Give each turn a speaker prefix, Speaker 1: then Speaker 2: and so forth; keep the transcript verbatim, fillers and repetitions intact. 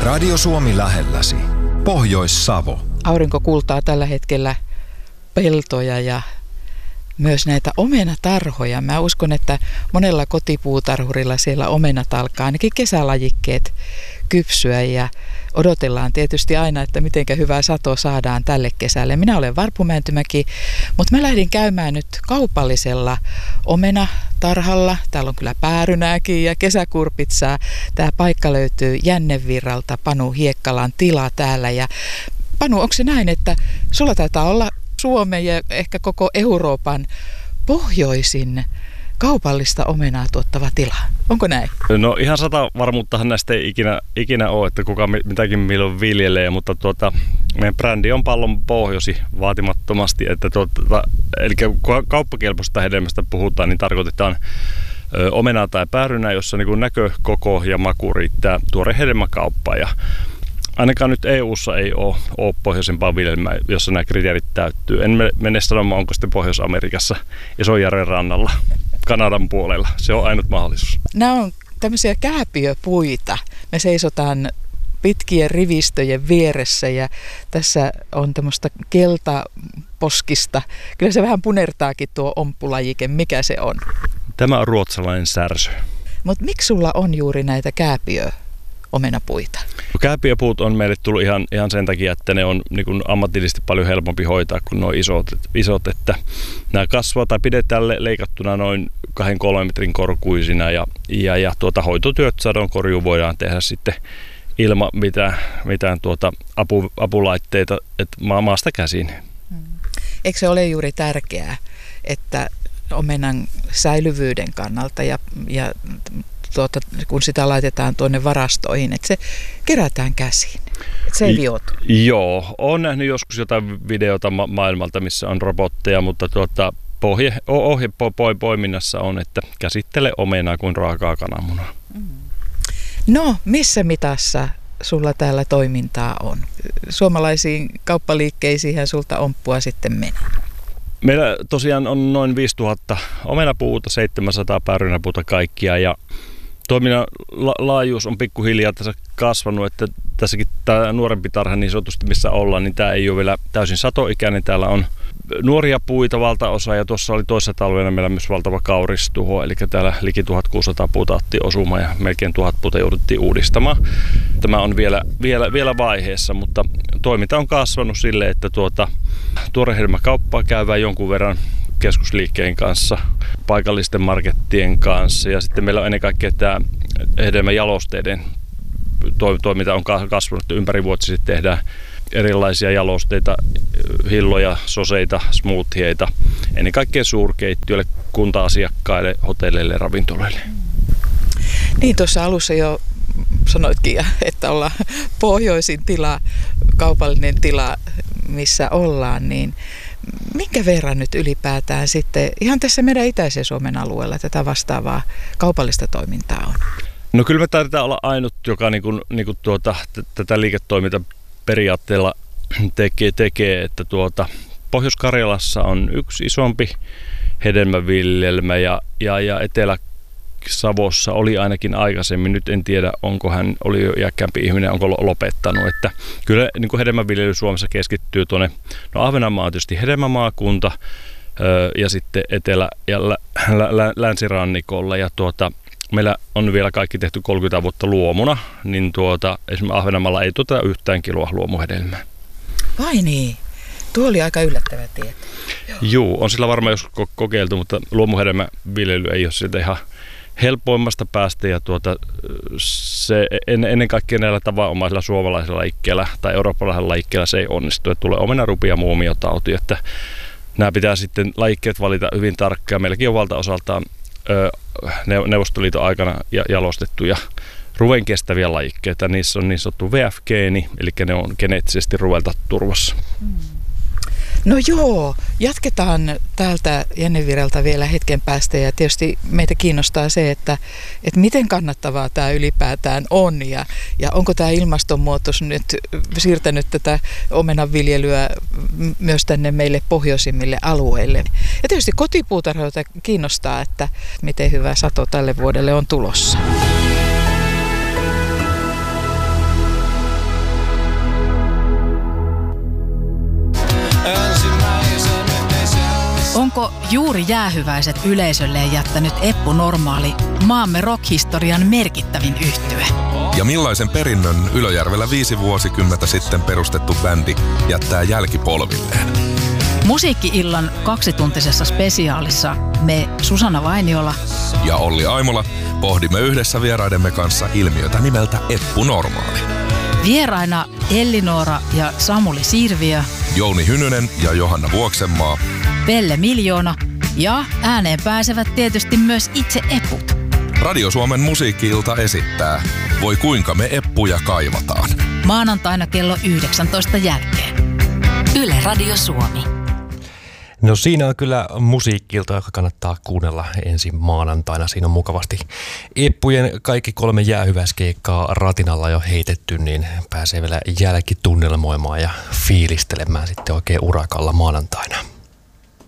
Speaker 1: Radio Suomi lähelläsi. Pohjois-Savo.
Speaker 2: Aurinko kultaa tällä hetkellä peltoja ja myös näitä omenatarhoja. Mä uskon, että monella kotipuutarhurilla siellä omenat alkaa ainakin kesälajikkeet kypsyä ja odotellaan tietysti aina, että mitenkä hyvää sato saadaan tälle kesälle. Minä olen Varpu Mäntymäki, mutta mä lähdin käymään nyt kaupallisella omenatarhalla. Täällä on kyllä päärynääkin ja kesäkurpitsaa. Tämä paikka löytyy Jännevirralta, Panu Hiekkalan tila täällä. Ja Panu, onko se näin, että sulla taitaa olla Suomen ja ehkä koko Euroopan pohjoisin kaupallista omenaa tuottava tila? Onko näin?
Speaker 3: No ihan sata varmuuttahan näistä ei ikinä, ikinä ole, että kuka mitäkin milloin viljelee, mutta tuota, meidän brändi on pallon pohjoisi vaatimattomasti, että tuota, eli kun kauppakelpoisesta hedelmästä puhutaan, niin tarkoitetaan ö, omenaa tai päärynää, jossa niin kuin näkö, koko ja maku riittää tuore hedelmäkauppaan. Ja ainakaan nyt E U:ssa ei ole, ole pohjoisempaa viljelmää, jossa nämä kriteerit täyttyy. En mene sanomaan, onko sitten Pohjois-Amerikassa Isonjärven rannalla, Kanadan puolella. Se on ainut mahdollisuus.
Speaker 2: Nämä on tämmöisiä kääpiöpuita. Me seisotaan pitkien rivistöjen vieressä ja tässä on tämmöistä keltaposkista. Kyllä se vähän punertaakin tuo omppulajike. Mikä se on?
Speaker 3: Tämä on ruotsalainen särsy.
Speaker 2: Mutta miksi sulla on juuri näitä kääpiöä? Omenapuita.
Speaker 3: Kääpiöpuut on meille tullut ihan, ihan sen takia, että ne on niin kuin ammatillisesti paljon helpompi hoitaa kuin nuo isot, isot, että nämä kasvaa tai pidetään leikattuna noin kahden kolmen metrin korkuisina ja, ja, ja tuota, hoitotyöt sadonkorjuu voidaan tehdä sitten ilman mitään, mitään tuota apu, apulaitteita että maasta käsin.
Speaker 2: Eikö se ole juuri tärkeää, että omenan säilyvyyden kannalta ja, ja Tuota, kun sitä laitetaan tuonne varastoihin, että se kerätään käsiin, että se ei viotu.
Speaker 3: Joo, olen nähnyt joskus jotain videota ma- maailmalta, missä on robotteja, mutta tuota, pohje, ohje po- poiminnassa on, että käsittele omenaa kuin raakaa kananmunaa. Mm.
Speaker 2: No, missä mitassa sulla täällä toimintaa on? Suomalaisiin kauppaliikkeisiinhän sulta omppua sitten menee.
Speaker 3: Meillä tosiaan on noin viisituhatta omenapuuta, seitsemänsataa päärynäpuuta kaikkia ja toiminnan la- laajuus on pikkuhiljaa tässä kasvanut, että tässäkin tämä nuorempi tarha niin sanotusti missä ollaan, niin tämä ei ole vielä täysin satoikäinen. Täällä on nuoria puita valtaosa ja tuossa oli toisessa talvena meillä myös valtava kauristuho, eli täällä liki tuhatkuusisataa puuta otti osuma ja melkein tuhat puuta jouduttiin uudistamaan. Tämä on vielä, vielä, vielä vaiheessa, mutta toiminta on kasvanut silleen, että tuota, tuorehedelmäkauppaa käydään jonkun verran keskusliikkeen kanssa, paikallisten markettien kanssa ja sitten meillä on ennen kaikkea tämä hedelmäjalosteiden toiminta on kasvanut. Ympärivuotisesti tehdään erilaisia jalosteita, hilloja, soseita, smoothieita, ennen kaikkea suurkeittiöille, kunta-asiakkaille, hotelleille ja ravintoloille.
Speaker 2: Niin tuossa alussa jo sanoitkin, että ollaan pohjoisin tila, kaupallinen tila, missä ollaan, niin minkä verran nyt ylipäätään sitten ihan tässä meidän itäisen Suomen alueella tätä vastaavaa kaupallista toimintaa on?
Speaker 3: No kyllä me taidetaan olla ainut, joka niin kuin, niin kuin tuota, t- tätä liiketoimintaperiaatteella tekee, tekee että tuota, Pohjois-Karjalassa on yksi isompi hedelmäviljelmä ja, ja, ja Etelä-Savossa oli ainakin aikaisemmin, nyt en tiedä onko hän oli jo iäkkäämpi ihminen, onko lopettanut, että kyllä niin kuin hedelmäviljely Suomessa keskittyy tuonne, no Ahvenanmaa on tietysti hedelmämaakunta ja sitten Etelä- ja lä- lä- lä- länsirannikolla ja tuota meillä on vielä kaikki tehty kolmekymmentä vuotta luomuna, niin tuota, esimerkiksi Ahvenanmaalla ei tuota yhtään kiloa luomuhedelmää.
Speaker 2: Vai niin? Tuo oli aika yllättävä tieto.
Speaker 3: Joo, on sillä varmaan joskus kokeiltu, mutta luomuhedelmäviljely ei ole sieltä ihan helpoimmasta päästä. Ja tuota, se ennen kaikkea näillä tavanomaisilla suomalaisilla laikkeilla tai eurooppalaisilla laikkeilla se ei onnistu. Että tulee omenarupia ja muumiotauti, että nämä pitää sitten laikkeet valita hyvin tarkkaan. Meilläkin on valtaosaltaan Neuvostoliiton aikana jalostettuja ruven kestäviä lajikkeita. Niissä on niin sanottu V F-geeni, eli ne on geneettisesti ruvelta turvassa.
Speaker 2: No joo, jatketaan täältä Jännevirralta vielä hetken päästä ja tietysti meitä kiinnostaa se, että, että miten kannattavaa tämä ylipäätään on ja, ja onko tämä ilmastonmuutos nyt siirtänyt tätä omenanviljelyä myös tänne meille pohjoisimmille alueille. Ja tietysti kotipuutarhoita kiinnostaa, että miten hyvä sato tälle vuodelle on tulossa.
Speaker 4: juuri jäähyväiset yleisölleen jättänyt Eppu Normaali maamme rockhistorian merkittävin yhtye?
Speaker 5: Ja millaisen perinnön Ylöjärvellä viisi vuosikymmentä sitten perustettu bändi jättää jälkipolvilleen?
Speaker 4: Musiikki-illan kaksituntisessa spesiaalissa me Susanna Vainiola
Speaker 5: ja Olli Aimola pohdimme yhdessä vieraidemme kanssa ilmiötä nimeltä Eppu Normaali.
Speaker 4: Vieraina Elli-Noora ja Samuli Sirviö,
Speaker 5: Jouni Hynynen ja Johanna Vuoksenmaa,
Speaker 4: Pelle Miljoona ja ääneen pääsevät tietysti myös itse eput.
Speaker 5: Radio Suomen musiikki-ilta esittää Voi kuinka me eppuja kaivataan.
Speaker 4: Maanantaina kello yhdeksäntoista jälkeen.
Speaker 6: Yle Radio Suomi.
Speaker 7: No siinä on kyllä musiikki-ilta, joka kannattaa kuunnella ensi maanantaina. Siinä on mukavasti eppujen kaikki kolme jäähyväiskeikkaa ratinalla jo heitetty, niin pääsee vielä jälkitunnelmoimaan ja fiilistelemään sitten oikein urakalla maanantaina.